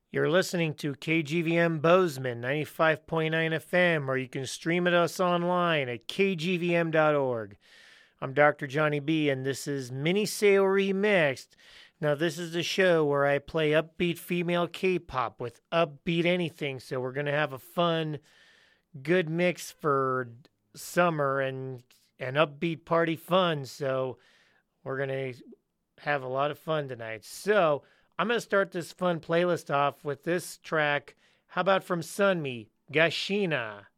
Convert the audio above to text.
You're listening to KGVM Bozeman 95.9 FM, or you can stream at us online at kgvm.org. I'm Dr. Johnny B, and this is Mini Sale Remixed. Now, this is the show where I play upbeat female K-pop with upbeat anything, so we're going to have a fun, good mix for summer and upbeat party fun, so we're going to have a lot of fun tonight. So, I'm going to start this fun playlist off with this track. How about from Sunmi, Gashina?